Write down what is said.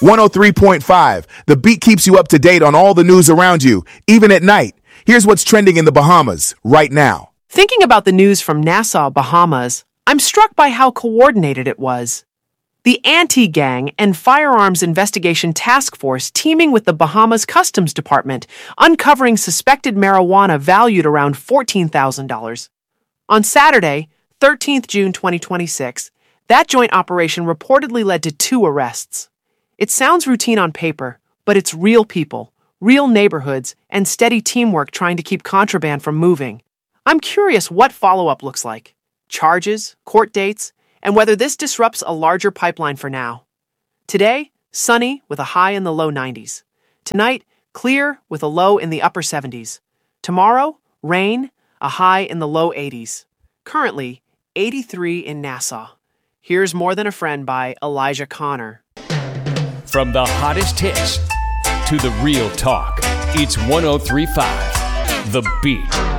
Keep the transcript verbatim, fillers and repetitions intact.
one oh three point five. The Beat keeps you up to date on all the news around you, even at night. Here's what's trending in the Bahamas right now. Thinking about the news from Nassau, Bahamas, I'm struck by how coordinated it was. The Anti-Gang and Firearms Investigation Task Force teaming with the Bahamas Customs Department, uncovering suspected marijuana valued around fourteen thousand dollars. On Saturday, thirteenth of June twenty twenty-six, that joint operation reportedly led to two arrests. It sounds routine on paper, but it's real people, real neighborhoods, and steady teamwork trying to keep contraband from moving. I'm curious what follow-up looks like. Charges, court dates, and whether this disrupts a larger pipeline for now. Today, sunny with a high in the low nineties. Tonight, clear with a low in the upper seventies. Tomorrow, rain, a high in the low eighties. Currently, eighty-three in Nassau. Here's More Than a Friend by Elijah Connor. From the hottest hits to the real talk, it's one oh three point five The Beat.